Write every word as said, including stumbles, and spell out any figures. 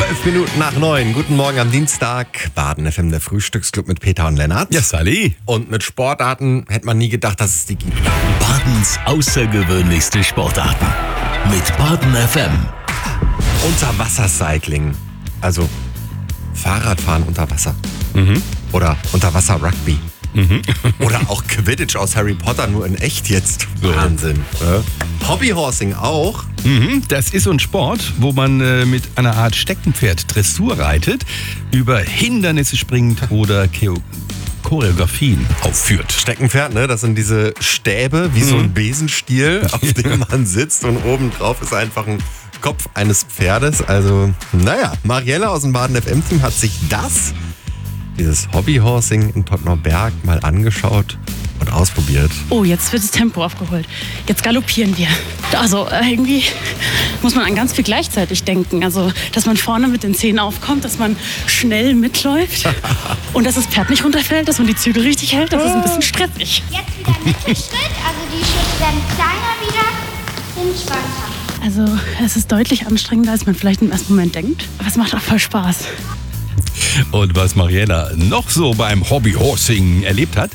Zwölf Minuten nach neun. Guten Morgen am Dienstag. Baden F M, der Frühstücksclub mit Peter und Lennart. Ja, Sally. Und mit Sportarten hätte man nie gedacht, dass es die gibt. Badens außergewöhnlichste Sportarten. Mit Baden F M. Unterwassercycling. Also Fahrradfahren unter Wasser. Mhm. Oder Unterwasser-Rugby. Mhm. Oder auch Quidditch aus Harry Potter, nur in echt jetzt. So. Wahnsinn. Ja. Hobbyhorsing auch. Mhm. Das ist so ein Sport, wo man äh, mit einer Art Steckenpferd Dressur reitet, über Hindernisse springt oder Cheo- Choreografien aufführt. Steckenpferd, ne? Das sind diese Stäbe, wie so ein Besenstiel, auf dem man sitzt und obendrauf ist einfach ein Kopf eines Pferdes. Also, naja, Marielle aus dem Baden F M-Team hat sich das, dieses Hobbyhorsing in Tottener Berg, mal angeschaut und ausprobiert. Oh, jetzt wird das Tempo aufgeholt. Jetzt galoppieren wir. Also äh, irgendwie muss man an ganz viel gleichzeitig denken. Also, dass man vorne mit den Zehen aufkommt, dass man schnell mitläuft und dass das Pferd nicht runterfällt, dass man die Zügel richtig hält. Das ist ein bisschen stressig. Jetzt wieder Mittelschritt, also die Schritte werden kleiner wieder, den Schwanker. Also, es ist deutlich anstrengender, als man vielleicht im ersten Moment denkt. Aber es macht auch voll Spaß. Und was Mariella noch so beim Hobbyhorsing erlebt hat,